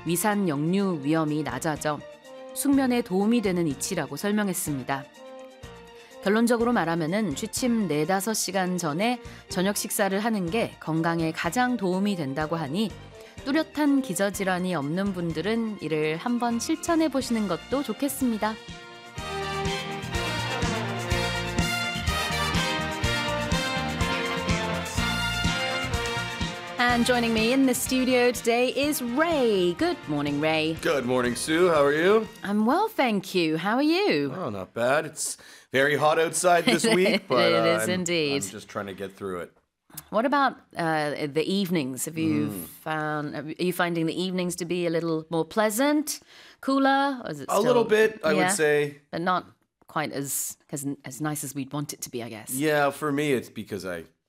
위산 역류 위험이 낮아져 숙면에 도움이 되는 이치라고 설명했습니다. 결론적으로 말하면은 취침 4-5시간 전에 저녁 식사를 하는 게 건강에 가장 도움이 된다고 하니 뚜렷한 기저질환이 없는 분들은 이를 한번 실천해 보시는 것도 좋겠습니다. And joining me in the studio today is Ray. Good morning, Ray. Good morning, Sue. How are you? I'm well, thank you. How are you? Oh, not bad. It's very hot outside this week, but it is indeed. I'm just trying to get through it. What about the evenings? Are you finding the evenings to be a little more pleasant, cooler? Or is it a little bit, I would say. But not quite as nice as we'd want it to be, I guess. Yeah, for me, it's because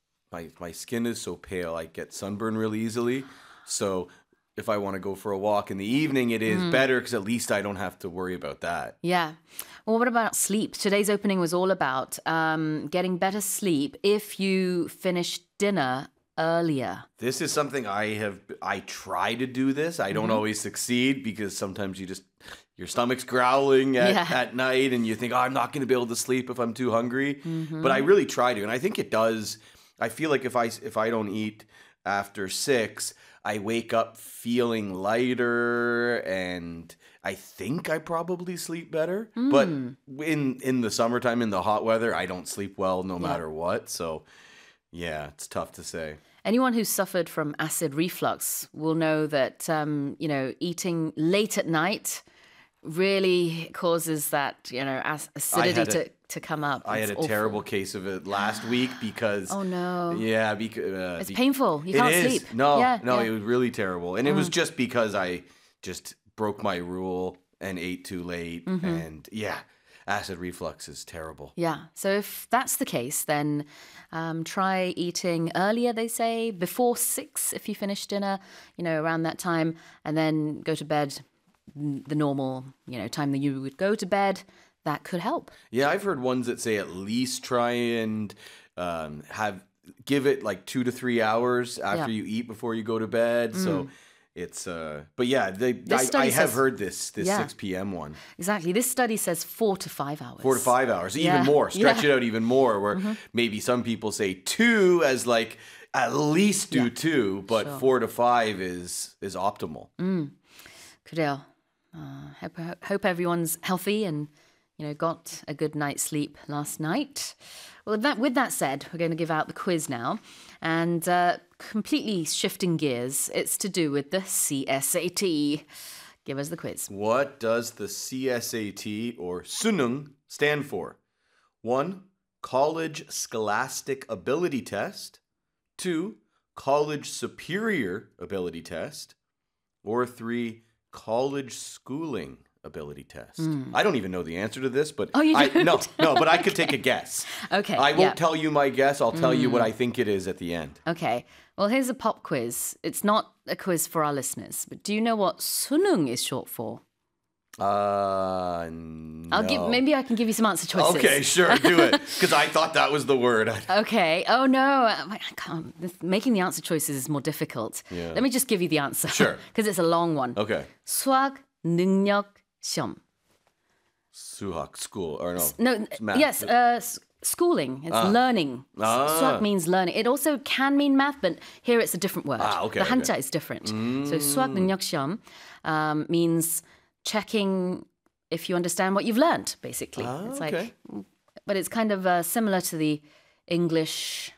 my skin is so pale, I get sunburn really easily. So if I want to go for a walk in the evening, it is better because at least I don't have to worry about that. Yeah. Well, what about sleep? Today's opening was all about getting better sleep if you finish dinner earlier. This is something I try to do this. I don't always succeed because sometimes your stomach's growling at night and you think, I'm not going to be able to sleep if I'm too hungry. But I really try to. And I think it does. I feel like if I don't eat after 6, I wake up feeling lighter and I think I probably sleep better. But in the summertime, in the hot weather, I don't sleep well no matter what. So yeah, it's tough to say. Anyone who's suffered from acid reflux will know that, eating late at night really causes that, acidity to come up. I had a terrible case of it last week because... Oh, no. Yeah, because... It's painful. You can't sleep. No, it was really terrible. And it was just because I just broke my rule and ate too late. And acid reflux is terrible. Yeah. So if that's the case, then try eating earlier, they say, before 6 if you finish dinner, around that time, and then go to bed the normal, time that you would go to bed. That could help. Yeah, I've heard ones that say at least try and give it like 2 to 3 hours after you eat before you go to bed. So it's but yeah, I have heard this 6 p.m. one. Exactly. This study says 4 to 5 hours. 4 to 5 hours, even more. Stretch it out even more. Where maybe some people say 2 as like at least do 2, but 4 to 5 is optimal. 그래요. Hope everyone's healthy and got a good night's sleep last night. Well, with that said, we're going to give out the quiz now. And completely shifting gears, it's to do with the CSAT. Give us the quiz. What does the CSAT or 수능 stand for? 1. College Scholastic Ability Test. 2. College Superior Ability Test. Or 3. College Schooling Ability Test. I don't even know the answer to this, but you don't? No, but I could take a guess. Okay. I won't tell you my guess. I'll tell you what I think it is at the end. Okay. Well, here's a pop quiz. It's not a quiz for our listeners, but do you know what 수능 is short for? No. Maybe I can give you some answer choices. Okay, sure, do it. Because I thought that was the word. Okay. Oh, no. I can't. Making the answer choices is more difficult. Yeah. Let me just give you the answer. Sure. Because it's a long one. Okay. 수학 능력 시험. 수학, school, or no? No, math. yes, schooling. It's learning. 수학 means learning. It also can mean math, but here it's a different word. Okay, the 한자 is different. So 수학 능력 시험 means checking if you understand what you've learned, basically. It's okay. But it's kind of similar to the English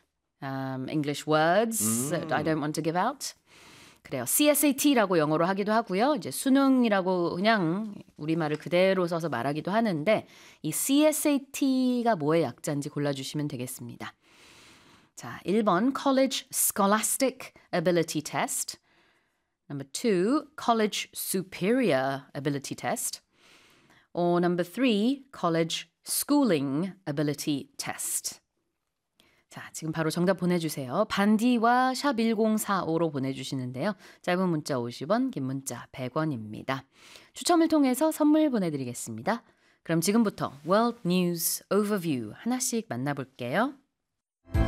words that I don't want to give out. 그래요. CSAT라고 영어로 하기도 하고요. 이제 수능이라고 그냥 우리말을 그대로 써서 말하기도 하는데 이 CSAT가 뭐의 약자인지 골라주시면 되겠습니다. 자, 1번 College Scholastic Ability Test. Number 2, College Superior Ability Test. Or number 3, College Schooling Ability Test. 자, 지금 바로 정답 보내주세요. 반디와 샵 1045로 보내주시는데요. 짧은 문자 50원, 긴 문자 100원입니다. 추첨을 통해서 선물 보내드리겠습니다. 그럼 지금부터 World News Overview 하나씩 만나볼게요.